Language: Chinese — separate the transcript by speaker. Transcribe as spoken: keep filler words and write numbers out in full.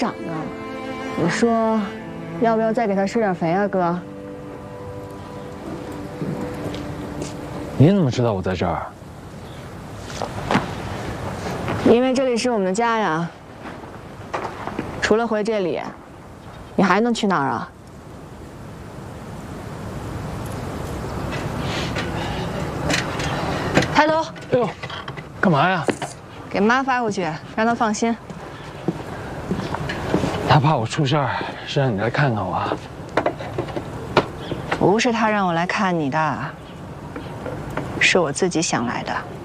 Speaker 1: 呢。你说，要不要再给他施点肥啊，哥？
Speaker 2: 你怎么知道我在这儿？
Speaker 1: 因为这里是我们的家呀。除了回这里，你还能去哪儿啊？抬头。
Speaker 2: 哎呦，干嘛呀？
Speaker 1: 给妈发过去，让她放心。
Speaker 2: 她怕我出事儿，是让你来看看我啊。
Speaker 1: 不是她让我来看你的，是我自己想来的。